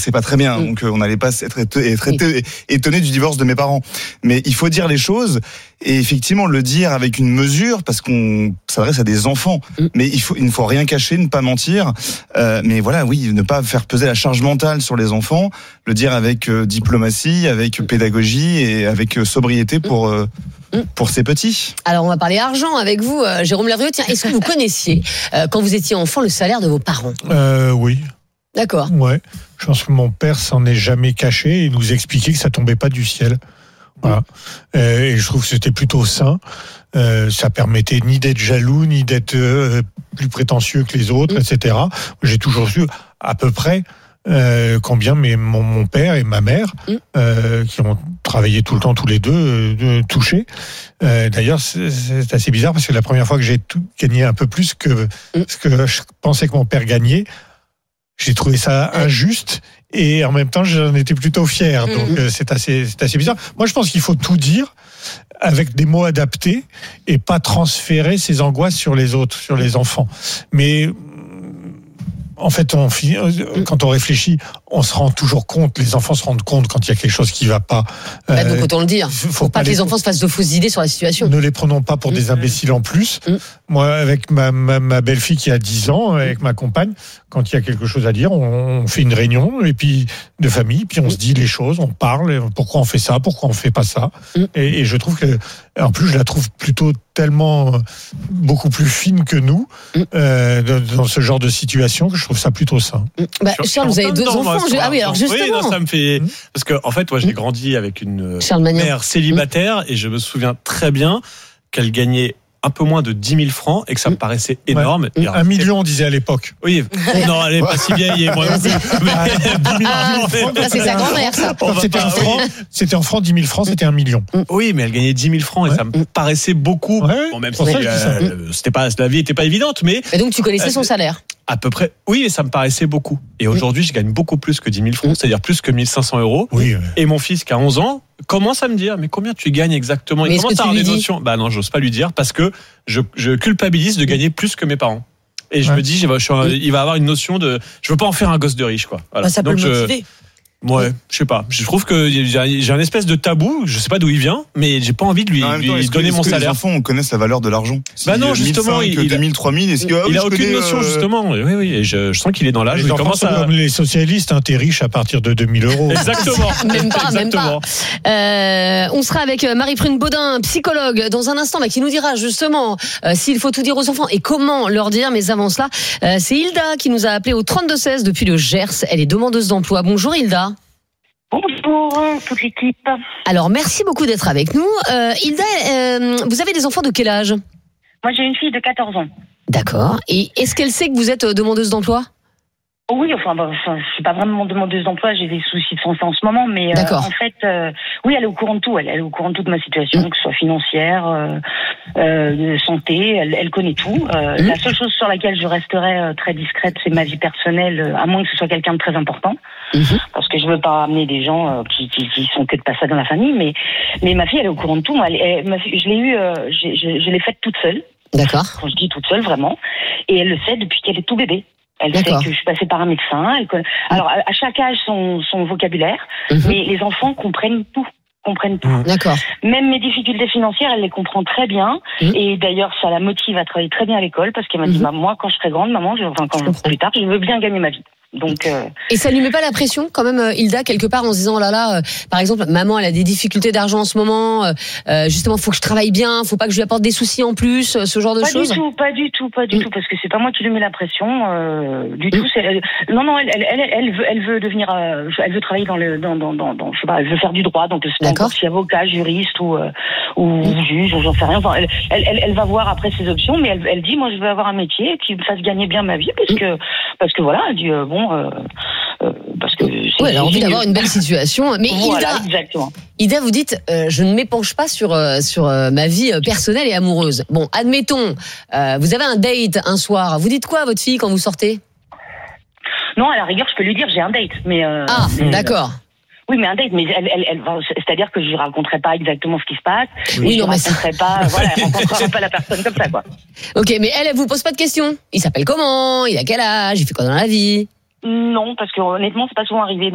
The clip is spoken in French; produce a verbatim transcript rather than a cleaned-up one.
c'est pas très bien. Mmh. Donc, on n'allait pas être étonné du divorce de mes parents. Mais il faut dire les choses et effectivement le dire avec une mesure parce qu'on s'adresse à des enfants. Mmh. Mais il faut, il ne faut rien cacher, ne pas mentir. Euh, mais voilà, oui, ne pas faire peser la charge mentale sur les enfants. Le dire avec euh, diplomatie, avec pédagogie et avec euh, sobriété pour euh, pour ces petits. Alors on va parler argent avec vous, euh, Jérôme Lavrieux. Tiens, est-ce que vous connaissiez euh, quand vous étiez enfant le salaire de vos parents ? euh, Oui. D'accord. Ouais. Je pense que mon père s'en est jamais caché et nous expliquait que ça tombait pas du ciel. Voilà. Euh, et je trouve que c'était plutôt sain. Euh, ça permettait ni d'être jaloux, ni d'être euh, plus prétentieux que les autres, mmh. et cetera. J'ai toujours su à peu près euh, combien mes, mon, mon père et ma mère, mmh. euh, qui ont travaillé tout le temps tous les deux, euh, touchaient. Euh, d'ailleurs, c'est, c'est assez bizarre parce que la première fois que j'ai tout, gagné un peu plus que mmh. ce que je pensais que mon père gagnait, j'ai trouvé ça injuste et en même temps j'en étais plutôt fier. Donc mmh. c'est assez, c'est assez bizarre. Moi je pense qu'il faut tout dire avec des mots adaptés et pas transférer ses angoisses sur les autres, sur les enfants. Mais en fait, on, quand on réfléchit, on se rend toujours compte, les enfants se rendent compte quand il y a quelque chose qui ne va pas. Bah donc autant le dire. Faut, faut pas, pas que les, les enfants se fassent de fausses idées sur la situation. Ne les prenons pas pour mmh. des imbéciles en plus. Mmh. Moi, avec ma, ma, ma belle-fille qui a dix ans, avec ma compagne, quand il y a quelque chose à dire, on, on fait une réunion et puis de famille, puis on mmh. se dit les choses, on parle, pourquoi on fait ça, pourquoi on fait pas ça. Mmh. Et, et je trouve que, en plus, je la trouve plutôt tellement beaucoup plus fine que nous mmh. euh, dans, dans ce genre de situation que je trouve ça plutôt sain. Bah, Charles, vous avez deux enfants. Moi, je... Ah oui, alors justement. Oui, non, ça me fait mmh. parce que en fait, moi, j'ai grandi avec une mère célibataire mmh. et je me souviens très bien qu'elle gagnait un peu moins de dix mille francs et que ça me paraissait énorme. Ouais. Un million, on disait à l'époque. Oui, non, elle n'est pas si vieille et moi non plus. Ça, c'est sa grand-mère, ça. C'était en francs, c'était en francs, dix mille francs, c'était un million. Oui, mais elle gagnait dix mille francs et ouais. ça me paraissait beaucoup. Ouais. Bon, même si euh, c'était pas, la vie n'était pas évidente, mais. Et donc, tu connaissais son salaire ? À peu près, oui, et ça me paraissait beaucoup. Et aujourd'hui, je gagne beaucoup plus que dix mille francs, c'est-à-dire plus que mille cinq cents euros. Oui, ouais. Et mon fils, qui a onze ans, commence à me dire, mais combien tu gagnes exactement ? Il commence à avoir des notions. Bah non, j'ose pas lui dire parce que je, je culpabilise de gagner plus que mes parents. Et je ouais. me dis, je, je suis un, il va avoir une notion de, je veux pas en faire un gosse de riche, quoi. Voilà. Bah, ça peut donc le motiver. Je, Ouais, je sais pas. Je trouve que j'ai, j'ai un espèce de tabou. Je sais pas d'où il vient, mais j'ai pas envie de lui, non, lui temps, donner que, mon salaire. Les enfants, on connaît la valeur de l'argent. Si bah non, justement, il, deux mille, trois mille. Est-ce que, il ah, a aucune connais, notion, euh... justement. Oui, oui. Et je, je sens qu'il est dans l'âge. Les il enfants commence sont à... comme les socialistes, hein, t'es riche à partir de deux mille euros. Exactement. Même pas, Exactement. même pas. Euh, on sera avec Marie-Prune Baudin, psychologue, dans un instant, bah, qui nous dira justement euh, s'il faut tout dire aux enfants et comment leur dire. Mais avant cela, euh, c'est Hilda qui nous a appelé au trente-deux seize depuis le Gers. Elle est demandeuse d'emploi. Bonjour Hilda. Bonjour, toute l'équipe. Alors, merci beaucoup d'être avec nous. Euh, Hilda, euh, vous avez des enfants de quel âge ? Moi, j'ai une fille de quatorze ans. D'accord. Et est-ce qu'elle sait que vous êtes demandeuse d'emploi ? Oui, enfin, bah, enfin, je suis pas vraiment demandeuse d'emploi, j'ai des soucis de santé en ce moment, mais euh, en fait, euh, oui, elle est au courant de tout, elle, elle est au courant de toute ma situation, mmh. que ce soit financière, euh, euh, de santé, elle, elle connaît tout. Euh, mmh. La seule chose sur laquelle je resterai euh, très discrète, c'est ma vie personnelle, euh, à moins que ce soit quelqu'un de très important, mmh. parce que je veux pas amener des gens euh, qui, qui, qui sont que de passage dans la famille, mais, mais ma fille, elle est au courant de tout. Moi, elle, elle, ma fille, je l'ai eu, euh, je, je, je l'ai faite toute seule. D'accord. Quand je dis toute seule, vraiment, et elle le sait depuis qu'elle est tout bébé. Elle D'accord. sait que je suis passée par un médecin. Elle connaît... Alors, à chaque âge, son, son vocabulaire, mm-hmm. mais les enfants comprennent tout. comprennent tout. D'accord. Même mes difficultés financières, elle les comprend très bien. Mmh. Et d'ailleurs, ça la motive à travailler très bien à l'école parce qu'elle m'a dit, mmh. bah, moi, quand je serai grande, maman, je, enfin, quand je, plus tard, je veux bien gagner ma vie. Donc, euh... Et ça lui met pas la pression quand même, Hilda, quelque part, en se disant, oh là là, euh, par exemple, maman, elle a des difficultés d'argent en ce moment, euh, justement, faut que je travaille bien, faut pas que je lui apporte des soucis en plus, ce genre de pas choses. Pas du tout, pas du tout, pas du mmh. tout, parce que c'est pas moi qui lui mets la pression, euh, du mmh. tout. C'est, elle, non, non, elle, elle, elle, elle veut, elle veut devenir, euh, elle veut travailler dans le, dans, dans, dans, dans, je sais pas, elle veut faire du droit, donc c'est pas encore si avocat, juriste ou, euh, ou mmh. juge, ou j'en sais rien. Enfin, elle, elle, elle, elle va voir après ses options, mais elle, elle dit, moi, je veux avoir un métier qui me fasse gagner bien ma vie, parce mmh. que, parce que voilà, elle dit, euh, bon. Euh, Euh, parce que oui, elle a envie d'avoir une belle situation. Mais voilà, Hilda, exactement. Hilda, vous dites, euh, je ne m'épanche pas sur euh, sur euh, ma vie personnelle et amoureuse. Bon, admettons, euh, vous avez un date un soir. Vous dites quoi à votre fille quand vous sortez ? Non, à la rigueur, je peux lui dire j'ai un date, mais euh, ah, mais, d'accord. Euh, Oui, mais un date, mais elle, elle, elle, c'est-à-dire que je lui raconterai pas exactement ce qui se passe. Oui, je non, ne mais raconterai ça... pas, voilà, elle rencontrerait pas la personne comme ça, quoi. Ok, mais elle, elle vous pose pas de questions. Il s'appelle comment ? Il a quel âge ? Il fait quoi dans la vie ? Non, parce que honnêtement, c'est pas souvent arrivé.